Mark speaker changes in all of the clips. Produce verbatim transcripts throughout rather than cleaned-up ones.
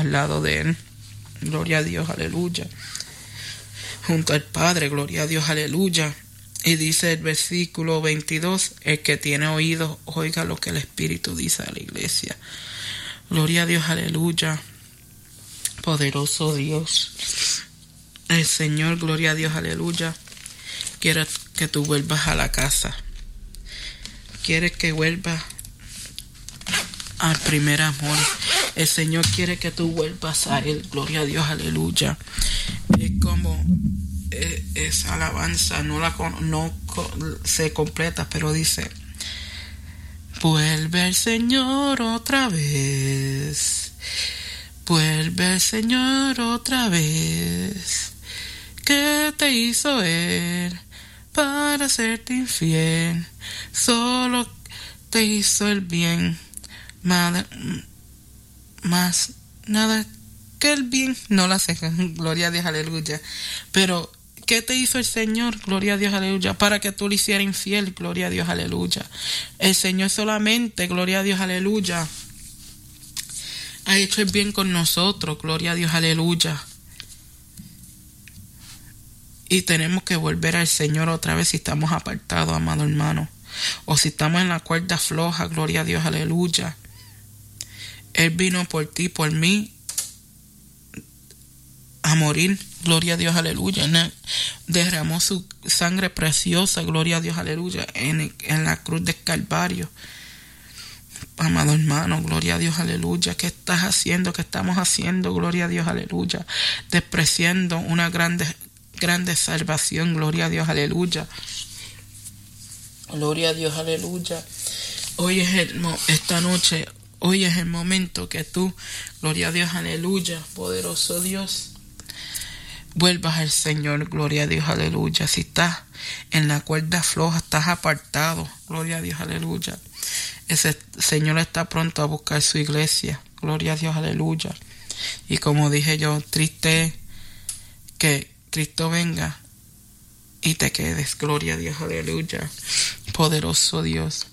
Speaker 1: al lado de Él. Gloria a Dios, aleluya. Junto al Padre, gloria a Dios, aleluya. Y dice el versículo veintidós, el que tiene oídos, oiga lo que el Espíritu dice a la iglesia. Gloria a Dios, aleluya. Poderoso Dios. El Señor, gloria a Dios, aleluya. Quiere que tú vuelvas a la casa. Quiere que vuelvas al primer amor. El Señor quiere que tú vuelvas a Él. Gloria a Dios, aleluya. Es como eh, esa alabanza, no la no se completa, pero dice: vuelve el Señor otra vez. Vuelve el Señor otra vez. ¿Qué te hizo Él para hacerte infiel? Solo te hizo el bien. Más, más nada que el bien. No la sé. Gloria a Dios, aleluya. Pero ¿qué te hizo el Señor? Gloria a Dios, aleluya. Para que tú le hicieras infiel. Gloria a Dios, aleluya. El Señor solamente, gloria a Dios, aleluya, ha hecho el bien con nosotros. Gloria a Dios, aleluya. Y tenemos que volver al Señor otra vez si estamos apartados, amado hermano. O si estamos en la cuerda floja, gloria a Dios, aleluya. Él vino por ti, por mí, a morir, gloria a Dios, aleluya. Derramó su sangre preciosa, gloria a Dios, aleluya, en, en la cruz del Calvario. Amado hermano, gloria a Dios, aleluya. ¿Qué estás haciendo? ¿Qué estamos haciendo? Gloria a Dios, aleluya. Despreciando una grande, grande salvación, gloria a Dios, aleluya. Gloria a Dios, aleluya. Hoy es el, esta noche, hoy es el momento que tú, gloria a Dios, aleluya, poderoso Dios, vuelvas al Señor, gloria a Dios, aleluya. Si estás en la cuerda floja, estás apartado, gloria a Dios, aleluya. Ese Señor está pronto a buscar su iglesia, gloria a Dios, aleluya. Y como dije yo, triste que Cristo venga y te quedes, gloria a Dios, aleluya. Poderoso Dios.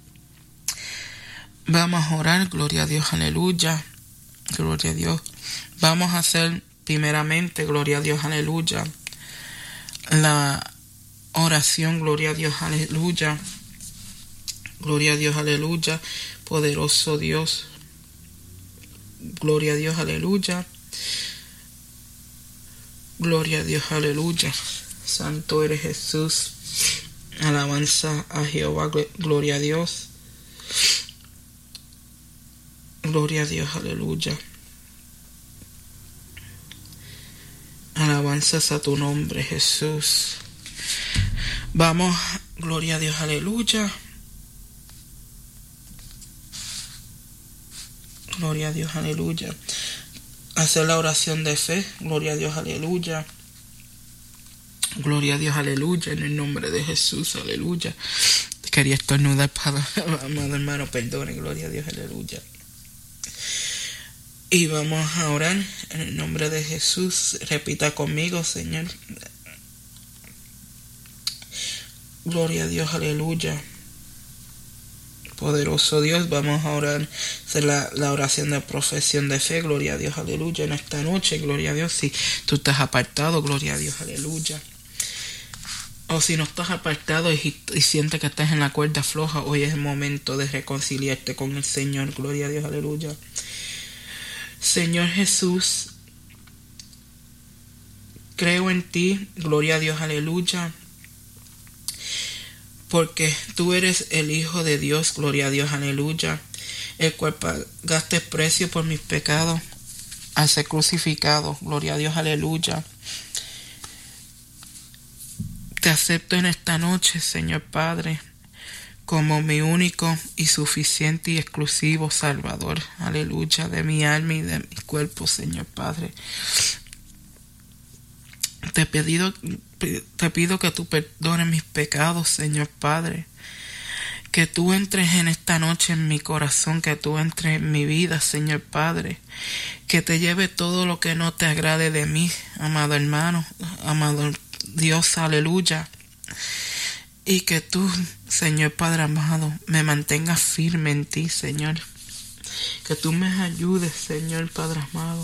Speaker 1: Vamos a orar, gloria a Dios, aleluya. Gloria a Dios. Vamos a hacer primeramente, gloria a Dios, aleluya, la oración, gloria a Dios, aleluya. Gloria a Dios, aleluya. Poderoso Dios. Gloria a Dios, aleluya. Gloria a Dios, aleluya. Santo eres Jesús. Alabanza a Jehová. Gloria a Dios. Gloria a Dios, aleluya. Alabanzas a tu nombre, Jesús. Vamos, gloria a Dios, aleluya. Gloria a Dios, aleluya. Hacer la oración de fe. Gloria a Dios, aleluya. Gloria a Dios, aleluya. En el nombre de Jesús, aleluya. Quería estornudar para amado hermano, perdone. Gloria a Dios, aleluya. Y vamos a orar en el nombre de Jesús. Repita conmigo, Señor. Gloria a Dios, aleluya. Poderoso Dios, vamos a orar, hacer la, la oración de profesión de fe, gloria a Dios, aleluya, en esta noche, gloria a Dios. Si tú estás apartado, gloria a Dios, aleluya. O si no estás apartado y, y sientes que estás en la cuerda floja, hoy es el momento de reconciliarte con el Señor, gloria a Dios, aleluya. Señor Jesús, creo en ti, gloria a Dios, aleluya. Porque tú eres el Hijo de Dios, gloria a Dios, aleluya, el cual pagaste precio por mis pecados al ser crucificado, gloria a Dios, aleluya. Te acepto en esta noche, Señor Padre, como mi único y suficiente y exclusivo Salvador, aleluya, de mi alma y de mi cuerpo, Señor Padre. Te pido, te pido que tú perdones mis pecados, Señor Padre. Que tú entres en esta noche en mi corazón, que tú entres en mi vida, Señor Padre. Que te lleve todo lo que no te agrade de mí, amado hermano, amado Dios, aleluya. Y que tú, Señor Padre amado, me mantengas firme en ti, Señor. Que tú me ayudes, Señor Padre amado.